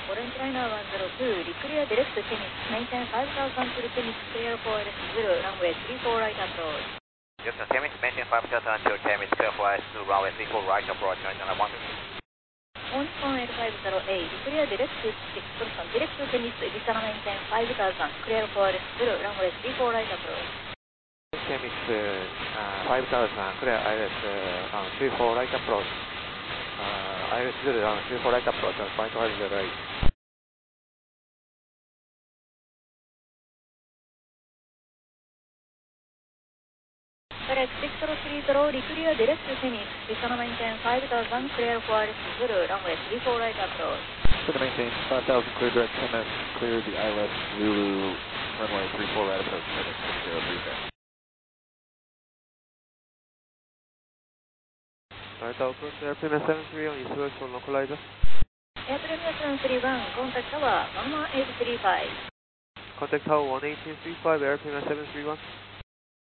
Orange Liner 102, Reclear Direct Tennis, maintain 5000 to Tennis, clear for LS0, runway 34 right approach. Houston Tennis, maintain 5000 to Tennis, clear for LS2, runway 34 right approach, Orange Liner 102. On L508, Reclear Direct 6, Boston, Direct Tennis, Vistana maintain 5000, clear for LS0, runway 34 right approach. Tennis 5000, clear ILS 34 right approach. ILS0 34 right approach, 508. Correct, 6030, Reclear Direct Tennis, Vistana maintain 5000, clear for LS0, runway 34 right approach. To maintain 5000, clear direct tennis, clear the ILS Zulu, runway 34 right approach, minus 6030. Right approach, airplane 730 on East West for localizer. Airplane 731, contact tower 11835. Contact tower 11835, airplane 731.